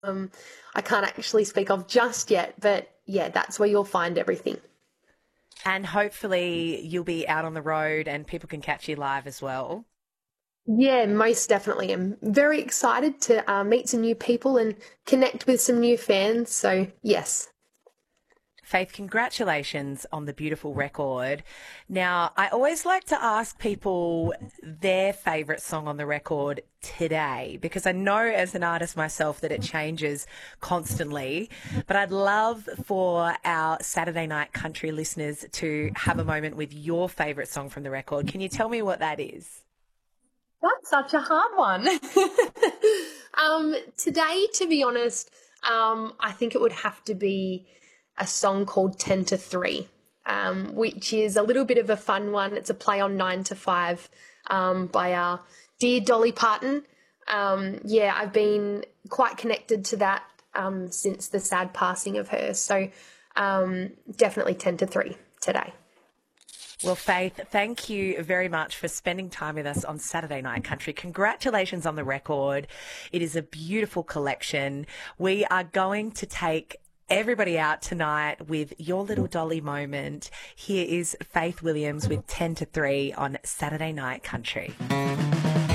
I can't actually speak of just yet, but yeah, that's where you'll find everything. And hopefully you'll be out on the road and people can catch you live as well. Yeah, most definitely. I'm very excited to meet some new people and connect with some new fans. So, yes. Faith, congratulations on the beautiful record. Now, I always like to ask people their favourite song on the record today, because I know as an artist myself that it changes constantly. But I'd love for our Saturday Night Country listeners to have a moment with your favourite song from the record. Can you tell me what that is? That's such a hard one. Today, to be honest, I think it would have to be a song called 10 to 3, which is a little bit of a fun one. It's a play on 9 to 5 by our dear Dolly Parton. Yeah, I've been quite connected to that since the sad passing of her. So definitely 10 to 3 today. Well, Faith, thank you very much for spending time with us on Saturday Night Country. Congratulations on the record. It is a beautiful collection. We are going to take everybody out tonight with Your Little Dolly moment. Here is Faith Williams with 10 to 3 on Saturday Night Country.